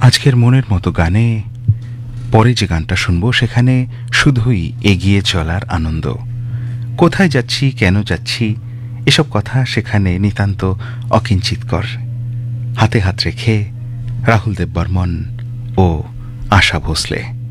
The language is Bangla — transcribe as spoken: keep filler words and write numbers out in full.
আজকের মনের মতো গানে পরে যে গানটা শুনবো সেখানে শুধুই এগিয়ে চলার আনন্দ। কোথায় যাচ্ছি, কেন যাচ্ছি, এসব কথা সেখানে নিতান্ত অকিঞ্চিতকর। হাতে হাত রেখে রাহুল দেব বর্মন ও আশা ভোসলে।